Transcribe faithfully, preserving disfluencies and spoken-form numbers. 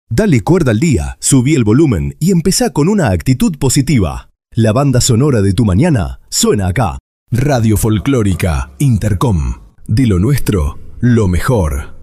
Dale cuerda al día, subí el volumen y empezá con una actitud positiva. La banda sonora de tu mañana suena acá. Radio Folclórica Intercom. De lo nuestro, lo mejor.